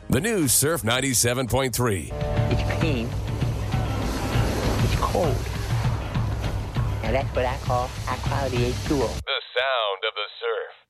The new Surf 97.3. It's clean. It's cold. And that's what I call high quality H2O. The sound of the surf.